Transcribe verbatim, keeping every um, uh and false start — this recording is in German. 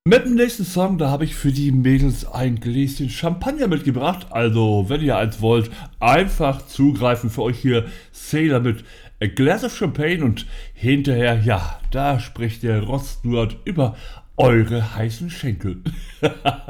Mit dem nächsten Song, da habe ich für die Mädels ein Gläschen Champagner mitgebracht. Also, wenn ihr eins wollt, einfach zugreifen. Für euch hier Sailor mit A Glass of Champagne und hinterher, ja, da spricht der Rostnord über eure heißen Schenkel.